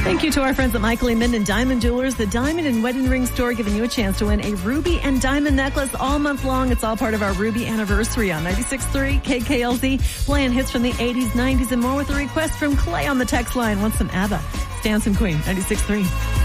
Thank you to our friends at Michael E. Minden Diamond Jewelers, the diamond and wedding ring store, giving you a chance to win a ruby and diamond necklace all month long. It's all part of our Ruby anniversary on 96.3 KKLZ. Playing hits from the 80s, 90s, and more with a request from Clay on the text line. Wants some ABBA. Dancing Queen, 96.3.